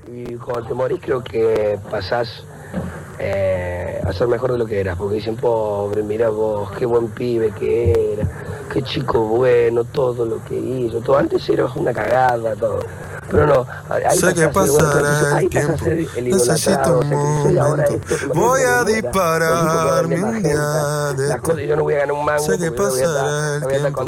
Y cuando te morís creo que pasás a ser mejor de lo que eras, porque dicen, pobre, mirá vos, qué buen pibe que era, qué chico bueno, todo lo que hizo, todo. Antes eras una cagada, todo. Pero no, ahí Sé que pasás a ser, bueno, entonces pasará ahí el pasás a tiempo, ser el necesito idolatrado, o un sea, que soy ahora momento. esto, imagínate Voy cuando a me muera, los hijos me van de disparar mi magenta, día de las esto. cosas, y yo no voy a ganar un Sé mango que porque yo no voy a estar, pasará no el voy a estar tiempo. con